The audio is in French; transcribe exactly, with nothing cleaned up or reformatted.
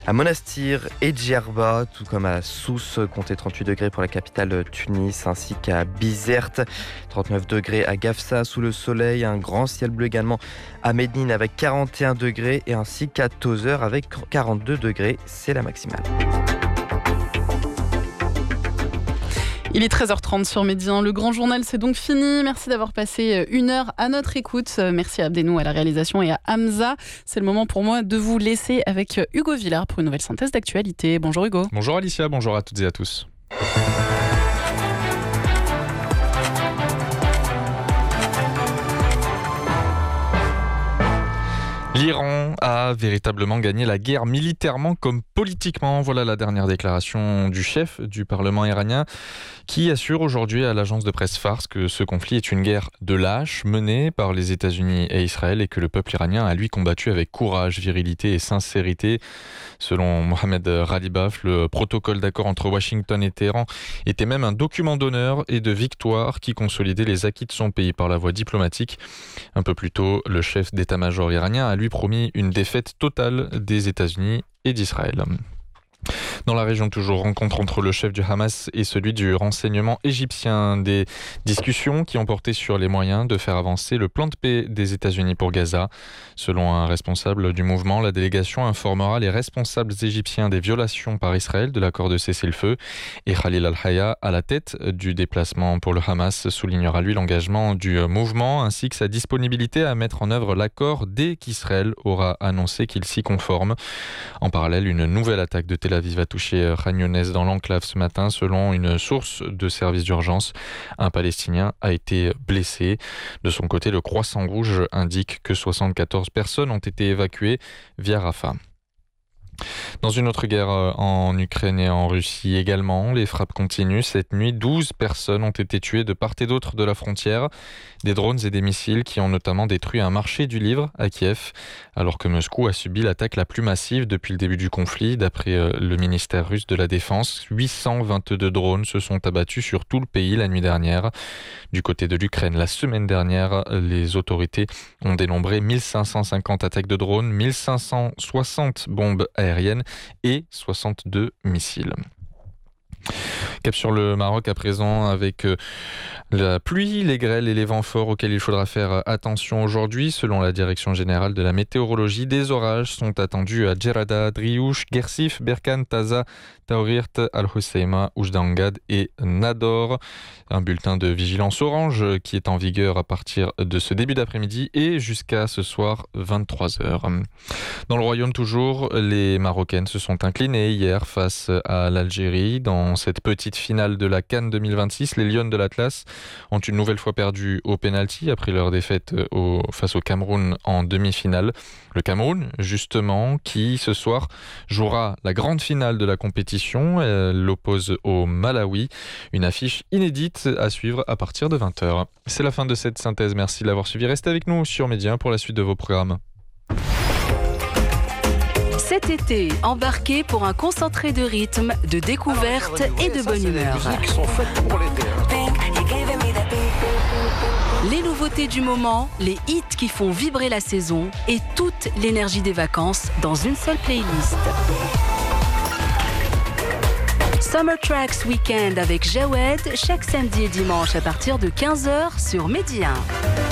À Monastir et Djerba, tout comme à Sousse, comptez trente-huit degrés pour la capitale Tunis, ainsi qu'à Bizerte, trente-neuf degrés à Gafsa sous le soleil, un grand ciel bleu également à Médine avec quarante et un degrés, et ainsi qu'à Tozeur avec quarante-deux degrés, c'est la maximale. Il est treize heures trente sur Médien. Le grand journal, c'est donc fini. Merci d'avoir passé une heure à notre écoute. Merci à Abdenou à la réalisation et à Hamza. C'est le moment pour moi de vous laisser avec Hugo Villard pour une nouvelle synthèse d'actualité. Bonjour Hugo. Bonjour Alicia, bonjour à toutes et à tous. L'Iran a véritablement gagné la guerre militairement comme politiquement. Voilà la dernière déclaration du chef du Parlement iranien qui assure aujourd'hui à l'agence de presse Fars que ce conflit est une guerre de lâches menée par les États-Unis et Israël et que le peuple iranien a lui combattu avec courage, virilité et sincérité. Selon Mohamed Ghalibaf, le protocole d'accord entre Washington et Téhéran était même un document d'honneur et de victoire qui consolidait les acquis de son pays par la voie diplomatique. Un peu plus tôt, le chef d'état-major iranien a lui promis une défaite totale des États-Unis et d'Israël. Dans la région toujours, rencontre entre le chef du Hamas et celui du renseignement égyptien. Des discussions qui ont porté sur les moyens de faire avancer le plan de paix des États-Unis pour Gaza. Selon un responsable du mouvement, la délégation informera les responsables égyptiens des violations par Israël de l'accord de cessez-le-feu. Et Khalil Al-Hayya, à la tête du déplacement pour le Hamas, soulignera lui l'engagement du mouvement ainsi que sa disponibilité à mettre en œuvre l'accord dès qu'Israël aura annoncé qu'il s'y conforme. En parallèle, une nouvelle attaque de Tel Aviv a touché Khan Younes dans l'enclave ce matin. Selon une source de service d'urgence, un Palestinien a été blessé. De son côté, le Croissant Rouge indique que soixante-quatorze personnes ont été évacuées via Rafah. Dans une autre guerre en Ukraine et en Russie également, les frappes continuent. Cette nuit, douze personnes ont été tuées de part et d'autre de la frontière. Des drones et des missiles qui ont notamment détruit un marché du livre à Kiev, alors que Moscou a subi l'attaque la plus massive depuis le début du conflit. D'après le ministère russe de la Défense, huit cent vingt-deux drones se sont abattus sur tout le pays la nuit dernière. Du côté de l'Ukraine, la semaine dernière, les autorités ont dénombré mille cinq cent cinquante attaques de drones, mille cinq cent soixante bombes aériennes et soixante-deux missiles. Cap sur le Maroc à présent avec la pluie, les grêles et les vents forts auxquels il faudra faire attention aujourd'hui. Selon la Direction Générale de la Météorologie, des orages sont attendus à Djerada, Driouch, Gersif, Berkane, Taza, Taorirt, Al-Hoceima, Oujda-Angad et Nador. Un bulletin de vigilance orange qui est en vigueur à partir de ce début d'après-midi et jusqu'à ce soir vingt-trois heures. Dans le Royaume toujours, les Marocaines se sont inclinées hier face à l'Algérie. Dans cette petite finale de la CAN deux mille vingt-six, les Lionnes de l'Atlas ont une nouvelle fois perdu au pénalty après leur défaite au, face au Cameroun en demi-finale. Le Cameroun, justement, qui ce soir jouera la grande finale de la compétition. Elle l'oppose au Malawi. Une affiche inédite à suivre à partir de vingt heures. C'est la fin de cette synthèse. Merci de l'avoir suivi. Restez avec nous sur Médien pour la suite de vos programmes. Cet été, embarquez pour un concentré de rythme, de découverte et de bonne humeur. Les nouveautés du moment, les hits qui font vibrer la saison et toute l'énergie des vacances dans une seule playlist. Summer Tracks Weekend avec Jawed chaque samedi et dimanche à partir de quinze heures sur Médien.